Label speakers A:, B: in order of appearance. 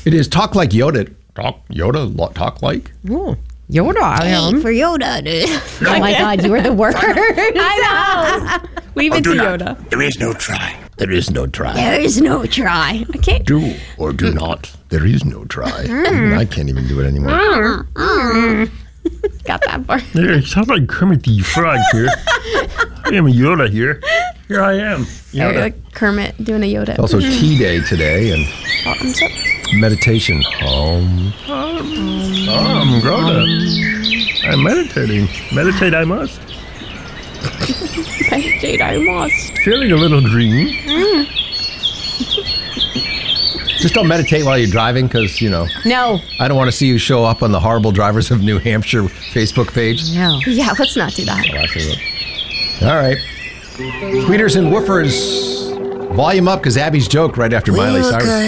A: It is Talk Like Yoda. Talk like?
B: Ooh, Yoda, I am.
C: For Yoda, dude.
D: Oh my God, you were the worst.
B: I know. Leave it to Yoda.
E: There is no try.
A: There is no try.
C: There is no try.
B: I can't.
A: Do or do not. There is no try. I can't even do it anymore.
B: Got that part.
F: It sounds like Kermit the Frog here. I am Yoda here. Here I am.
B: Yeah,
F: Yoda.
B: like Kermit doing a Yoda.
A: It's also tea day today and meditation.
F: I'm grown up. I'm meditating. Meditate I must.
B: Meditate, I must.
F: Feeling a little dreamy.
A: Just don't meditate while you're driving because,
D: No.
A: I don't want to see you show up on the Horrible Drivers of New Hampshire Facebook page.
D: No.
B: Yeah, let's not do that.
A: All right. Tweeters and woofers, volume up because Abby's joke right after Miley Cyrus.